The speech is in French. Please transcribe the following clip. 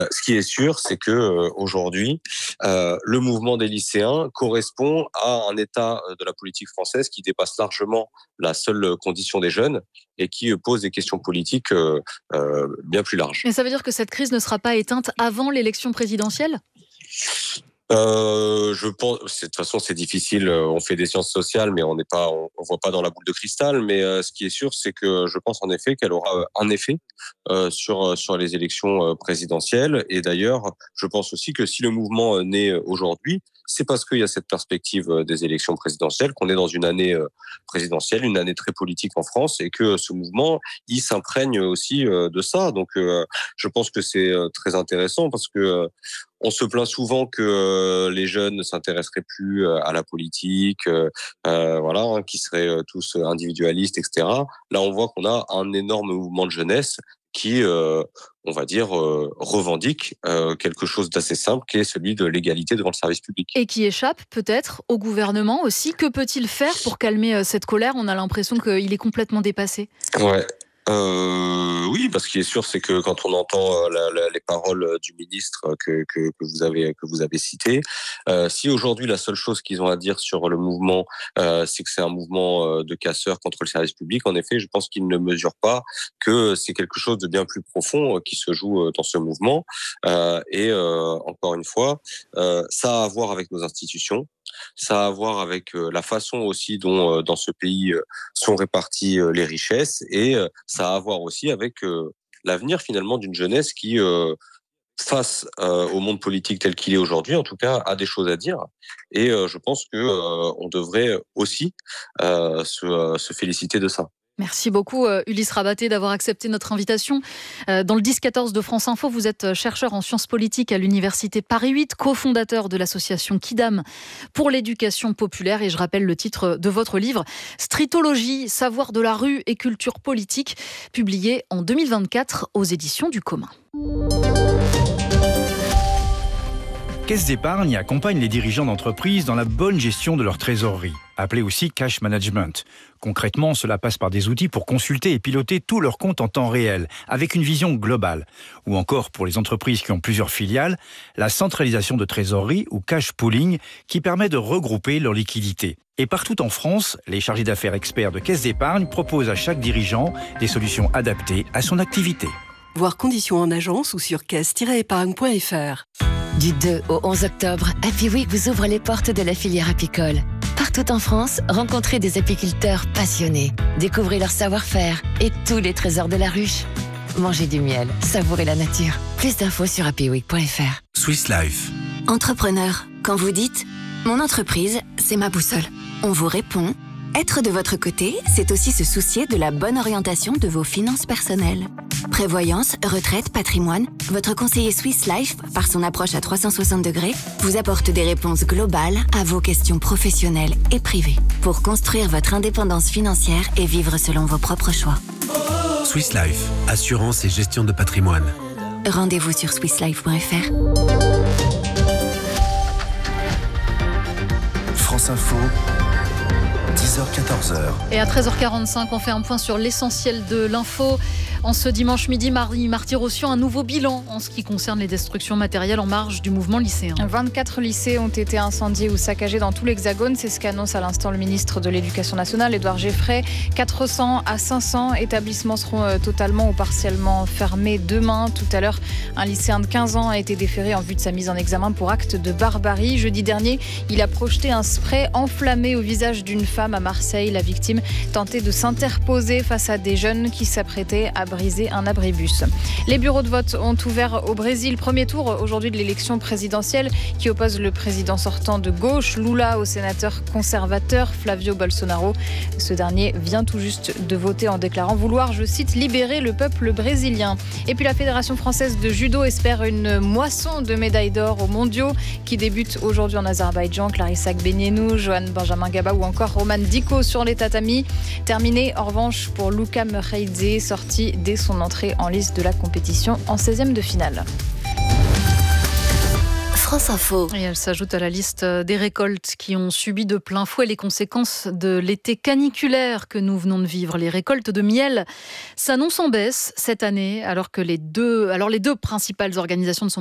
Ce qui est sûr, c'est que aujourd'hui, le mouvement des lycéens correspond à un état de la politique française qui dépasse largement la seule condition des jeunes et qui pose des questions politiques bien plus larges. Mais ça veut dire que cette crise ne sera pas éteinte avant l'élection présidentielle ? Je pense, de toute façon, c'est difficile. On fait des sciences sociales, mais on voit pas dans la boule de cristal. Mais ce qui est sûr, c'est que je pense en effet qu'elle aura un effet sur les élections présidentielles. Et d'ailleurs, je pense aussi que si le mouvement naît aujourd'hui, c'est parce qu'il y a cette perspective des élections présidentielles, qu'on est dans une année présidentielle, une année très politique en France, et que ce mouvement, il s'imprègne aussi de ça. Donc, je pense que c'est très intéressant parce que on se plaint souvent que les jeunes ne s'intéresseraient plus à la politique, qui seraient tous individualistes, etc. Là, on voit qu'on a un énorme mouvement de jeunesse qui, revendique quelque chose d'assez simple, qui est celui de l'égalité devant le service public. Et qui échappe peut-être au gouvernement aussi. Que peut-il faire pour calmer cette colère ? On a l'impression qu'il est complètement dépassé. Ouais. Oui, parce qu'il est sûr, c'est que quand on entend les paroles du ministre que vous avez cité, si aujourd'hui la seule chose qu'ils ont à dire sur le mouvement, c'est que c'est un mouvement de casseurs contre le service public, en effet, je pense qu'ils ne mesurent pas que c'est quelque chose de bien plus profond qui se joue dans ce mouvement. Encore une fois, ça a à voir avec nos institutions. Ça a à voir avec la façon aussi dont dans ce pays sont réparties les richesses, et ça a à voir aussi avec l'avenir finalement d'une jeunesse qui, face au monde politique tel qu'il est aujourd'hui, en tout cas, a des choses à dire. Et je pense que on devrait aussi se féliciter de ça. Merci beaucoup Ulysse Rabaté d'avoir accepté notre invitation. Dans le 10-14 de France Info, vous êtes chercheur en sciences politiques à l'université Paris 8, cofondateur de l'association Kidam pour l'éducation populaire. Et je rappelle le titre de votre livre, Streetologie, savoir de la rue et culture politique, publié en 2024 aux éditions du Commun. Caisse d'épargne accompagne les dirigeants d'entreprises dans la bonne gestion de leur trésorerie, appelée aussi cash management. Concrètement, cela passe par des outils pour consulter et piloter tous leurs comptes en temps réel, avec une vision globale. Ou encore, pour les entreprises qui ont plusieurs filiales, la centralisation de trésorerie ou cash pooling qui permet de regrouper leurs liquidités. Et partout en France, les chargés d'affaires experts de Caisse d'épargne proposent à chaque dirigeant des solutions adaptées à son activité. Voir conditions en agence ou sur caisse-épargne.fr. Du 2 au 11 octobre, Happy Week vous ouvre les portes de la filière apicole. Partout en France, rencontrez des apiculteurs passionnés. Découvrez leur savoir-faire et tous les trésors de la ruche. Mangez du miel, savourez la nature. Plus d'infos sur happyweek.fr. Swiss Life. Entrepreneur, quand vous dites « Mon entreprise, c'est ma boussole », on vous répond « Être de votre côté, c'est aussi se soucier de la bonne orientation de vos finances personnelles. » Prévoyance, retraite, patrimoine, votre conseiller Swiss Life, par son approche à 360 degrés, vous apporte des réponses globales à vos questions professionnelles et privées pour construire votre indépendance financière et vivre selon vos propres choix. Swiss Life, assurance et gestion de patrimoine. Rendez-vous sur swisslife.fr. France Info, 10h-14h. Et à 13h45, on fait un point sur l'essentiel de l'info. En ce dimanche midi, Marty-Rossian, un nouveau bilan en ce qui concerne les destructions matérielles en marge du mouvement lycéen. 24 lycées ont été incendiés ou saccagés dans tout l'Hexagone. C'est ce qu'annonce à l'instant le ministre de l'Éducation nationale, Édouard Geffray. 400 à 500 établissements seront totalement ou partiellement fermés demain. Tout à l'heure, un lycéen de 15 ans a été déféré en vue de sa mise en examen pour acte de barbarie. Jeudi dernier, il a projeté un spray enflammé au visage d'une femme à Marseille. La victime tentait de s'interposer face à des jeunes qui s'apprêtaient à briser un abribus. Les bureaux de vote ont ouvert au Brésil. Premier tour aujourd'hui de l'élection présidentielle qui oppose le président sortant de gauche, Lula, au sénateur conservateur Flavio Bolsonaro. Ce dernier vient tout juste de voter en déclarant vouloir, je cite, libérer le peuple brésilien. Et puis la Fédération française de judo espère une moisson de médailles d'or aux mondiaux qui débutent aujourd'hui en Azerbaïdjan. Clarissa Agbenienou, Johan Benjamin Gaba ou encore Roman Diko sur les tatamis. Terminé en revanche pour Luka Mekheidze, sorti dès son entrée en lice de la compétition en 16e de finale. France Info. Et elle s'ajoute à la liste des récoltes qui ont subi de plein fouet les conséquences de l'été caniculaire que nous venons de vivre. Les récoltes de miel s'annoncent en baisse cette année, alors que les deux principales organisations ne sont